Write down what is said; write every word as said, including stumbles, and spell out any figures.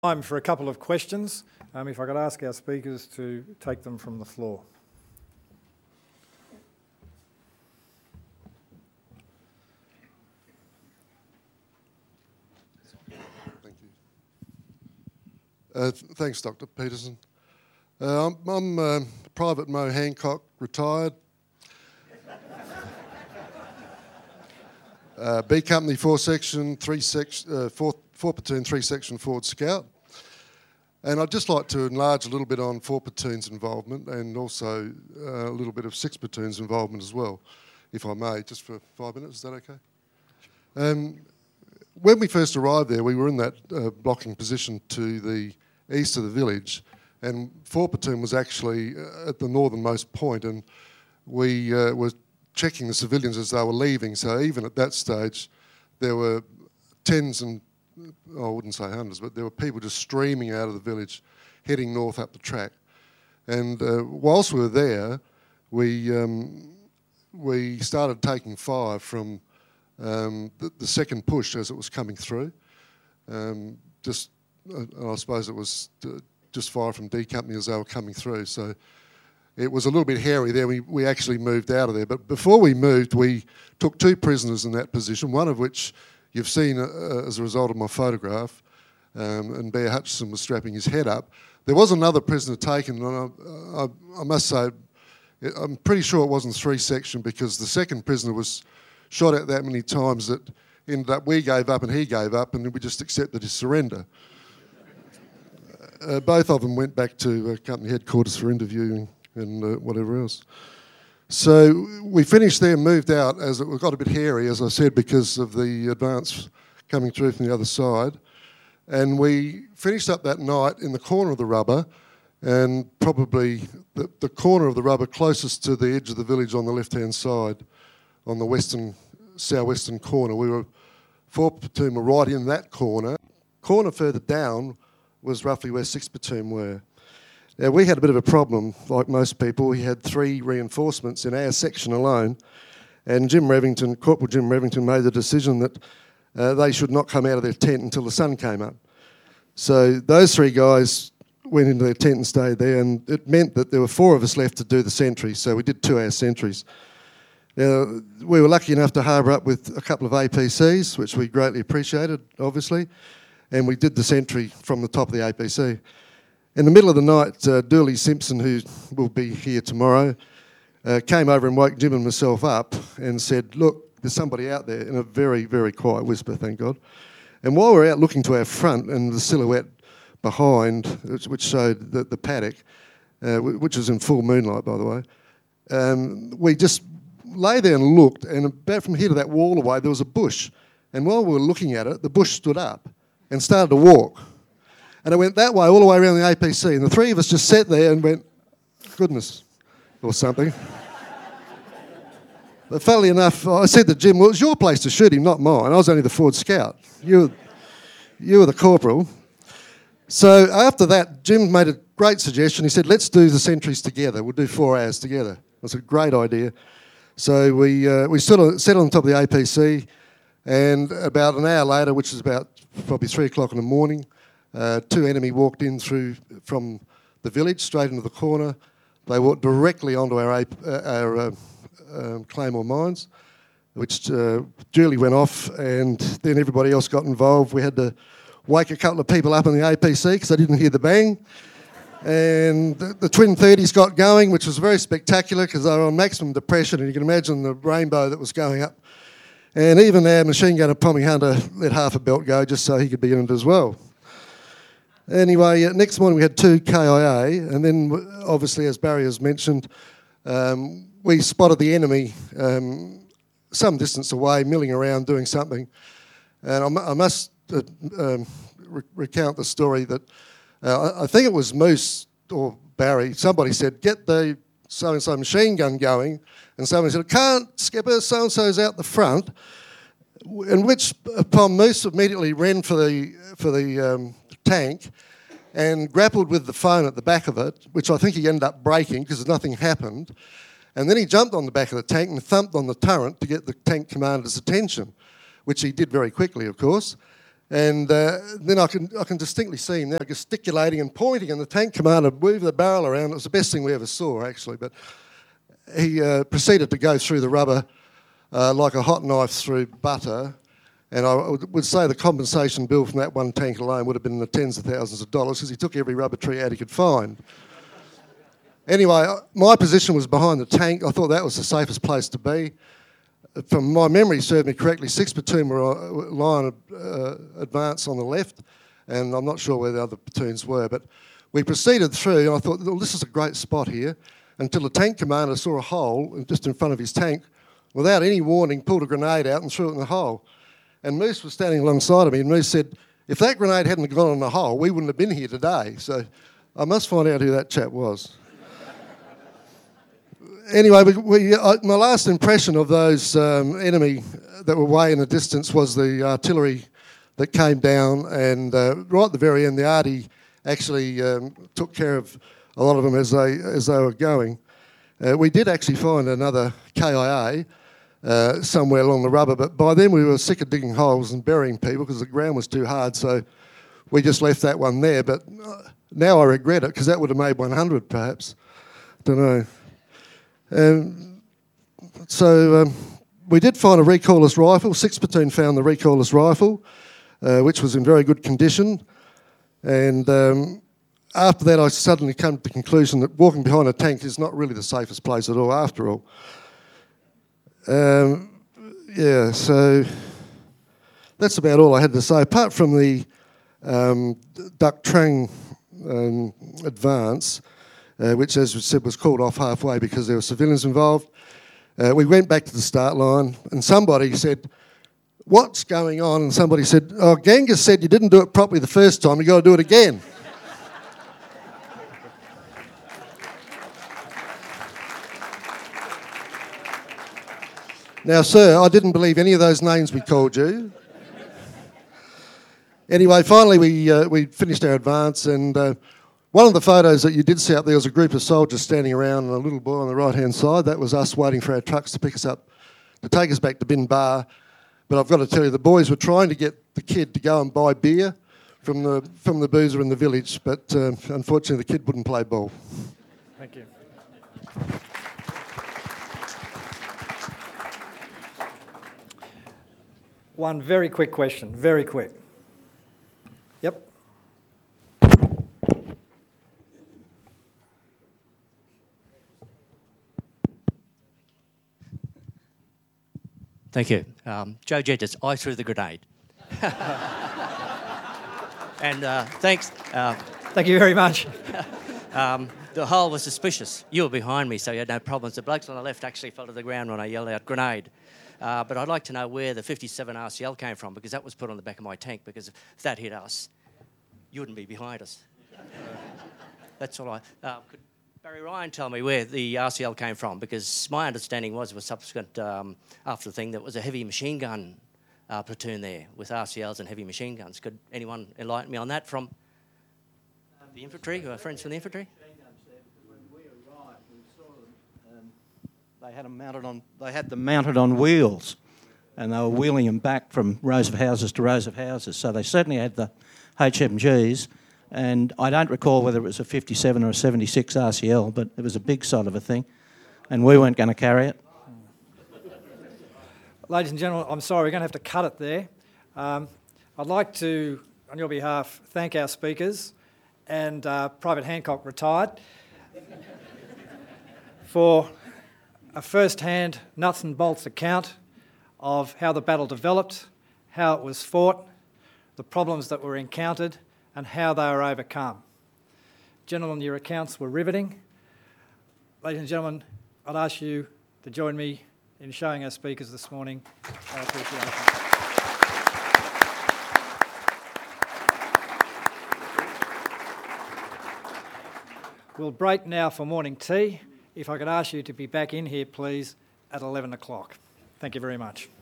Time for a couple of questions. Um, if I could ask our speakers to take them from the floor. Thank you. Uh, th- thanks, Doctor Peterson. Uh, I'm, I'm uh, Private Mo Hancock, retired. uh, B Company, four section, three section, uh, four, four platoon, three section forward scout. And I'd just like to enlarge a little bit on four platoons involvement and also uh, a little bit of six platoons involvement as well, if I may, just for five minutes. Is that okay? Um, when we first arrived there, we were in that uh, blocking position to the east of the village, and four platoon was actually uh, at the northernmost point, and we uh, were checking the civilians as they were leaving. So even at that stage, there were tens and I wouldn't say hundreds, but there were people just streaming out of the village, heading north up the track. And uh, whilst we were there, we um, we started taking fire from um, the, the second push as it was coming through. Um, just, uh, I suppose it was uh, just fire from D Company as they were coming through. So it was a little bit hairy there. We we actually moved out of there. But before we moved, we took two prisoners in that position, one of which you've seen uh, as a result of my photograph, um, and Bear Hutchison was strapping his head up. There was another prisoner taken, and I, I, I must say, I'm pretty sure it wasn't three section because the second prisoner was shot at that many times that ended up we gave up and he gave up, and we just accepted his surrender. Uh, both of them went back to uh, company headquarters for interviewing and uh, whatever else. So we finished there and moved out as it got a bit hairy, as I said, because of the advance coming through from the other side. And we finished up that night in the corner of the rubber, and probably the, the corner of the rubber closest to the edge of the village on the left-hand side, on the western, southwestern corner. We were, four platoon were right in that corner. Corner further down was roughly where six platoon were. Now, we had a bit of a problem, like most people. We had three reinforcements in our section alone, and Jim Revington, Corporal Jim Revington, made the decision that uh, they should not come out of their tent until the sun came up. So those three guys went into their tent and stayed there, and it meant that there were four of us left to do the sentry, so we did two-hour sentries. Now, we were lucky enough to harbour up with a couple of A P Cs, which we greatly appreciated, obviously, and we did the sentry from the top of the A P C. In the middle of the night, uh, Dooley Simpson, who will be here tomorrow, uh, came over and woke Jim and myself up and said, look, there's somebody out there, in a very, very quiet whisper, thank God. And while we're out looking to our front and the silhouette behind, which, which showed the, the paddock, uh, which was in full moonlight, by the way, um, we just lay there and looked, and about from here to that wall away, there was a bush. And while we were looking at it, the bush stood up and started to walk. And it went that way, all the way around the A P C. And the three of us just sat there and went, goodness, or something. But funnily enough, I said to Jim, well, it was your place to shoot him, not mine. I was only the forward scout. You, you were the corporal. So after that, Jim made a great suggestion. He said, let's do the sentries together. We'll do four hours together. That's a great idea. So we uh, we sat on, sat on top of the A P C, and about an hour later, which is about probably three o'clock in the morning, Uh, two enemy walked in through from the village straight into the corner. They walked directly onto our, uh, our uh, um, Claymore mines, which uh, duly went off, and then everybody else got involved. We had to wake a couple of people up in the A P C because they didn't hear the bang. And the, the twin thirties got going, which was very spectacular because they were on maximum depression, and you can imagine the rainbow that was going up. And even our machine gunner, Pommy Hunter, let half a belt go just so he could be in it as well. Anyway, uh, next morning we had two K I A, and then obviously, as Barry has mentioned, um, we spotted the enemy um, some distance away, milling around doing something. And I, m- I must uh, um, re- recount the story that uh, I, I think it was Moose or Barry, somebody said, get the so-and-so machine gun going, and somebody said, can't, Skipper, so-and-so's out the front, in which upon Moose immediately ran for the, for the um, tank and grappled with the phone at the back of it, which I think he ended up breaking because nothing happened. And then he jumped on the back of the tank and thumped on the turret to get the tank commander's attention, which he did very quickly, of course. And uh, then I can I can distinctly see him now gesticulating and pointing, and the tank commander moved the barrel around. It was the best thing we ever saw, actually. But he uh, proceeded to go through the rubber uh, like a hot knife through butter. And I would would say the compensation bill from that one tank alone would have been in the tens of thousands of dollars because he took every rubber tree out he could find. Anyway, my position was behind the tank. I thought that was the safest place to be. From my memory served me correctly, six platoon were line of uh, advance on the left, and I'm not sure where the other platoons were, but we proceeded through, and I thought, well, this is a great spot here, until the tank commander saw a hole just in front of his tank, without any warning, pulled a grenade out and threw it in the hole. And Moose was standing alongside of me, and Moose said, if that grenade hadn't gone in the hole, we wouldn't have been here today. So I must find out who that chap was. Anyway, we, we, uh, my last impression of those um, enemy that were way in the distance was the artillery that came down, and uh, right at the very end, the arty actually um, took care of a lot of them as they as they were going. Uh, we did actually find another K I A uh, somewhere along the rubber, but by then we were sick of digging holes and burying people because the ground was too hard, so we just left that one there. But uh, now I regret it because that would have made one hundred perhaps. Don't know. Um, so um, we did find a recoilless rifle. Sixth Platoon found the recoilless rifle, uh, which was in very good condition. And um, after that, I suddenly came to the conclusion that walking behind a tank is not really the safest place at all, after all. Um, yeah, so that's about all I had to say. Apart from the um, Duck Trang um, advance, Uh, which, as we said, was called off halfway because there were civilians involved. Uh, we went back to the start line, and somebody said, what's going on? And somebody said, oh, Genghis said you didn't do it properly the first time, you got to do it again. Now, sir, I didn't believe any of those names we called you. Anyway, finally we, uh, we finished our advance, and uh, one of the photos that you did see up there was a group of soldiers standing around and a little boy on the right-hand side. That was us waiting for our trucks to pick us up, to take us back to Bin Bar. But I've got to tell you, the boys were trying to get the kid to go and buy beer from the from the boozer in the village, but uh, unfortunately the kid wouldn't play ball. Thank you. One very quick question, very quick. Yep. Thank you. Um, Joe Jedges, I threw the grenade. and uh, thanks. Uh, Thank you very much. um, the hole was suspicious. You were behind me, so you had no problems. The blokes on the left actually fell to the ground when I yelled out grenade. Uh, but I'd like to know where the fifty-seven R C L came from, because that was put on the back of my tank, because if that hit us, you wouldn't be behind us. That's all I... Uh, could Barry Ryan tell me where the R C L came from, because my understanding was, was subsequent um, after the thing, that was a heavy machine gun uh, platoon there with R C Ls and heavy machine guns. Could anyone enlighten me on that from the infantry, our friends from the infantry? They had them mounted on. They had them mounted on wheels, and they were wheeling them back from rows of houses to rows of houses. So they certainly had the H M Gs. And I don't recall whether it was a fifty-seven or a seventy-six R C L, but it was a big sort of a thing, and we weren't going to carry it. Ladies and gentlemen, I'm sorry, we're going to have to cut it there. Um, I'd like to, on your behalf, thank our speakers and uh, Private Hancock, retired, for a first-hand nuts and bolts account of how the battle developed, how it was fought, the problems that were encountered, and how they were overcome. Gentlemen, your accounts were riveting. Ladies and gentlemen, I'd ask you to join me in showing our speakers this morning our appreciation. We'll break now for morning tea. If I could ask you to be back in here, please, at eleven o'clock. Thank you very much.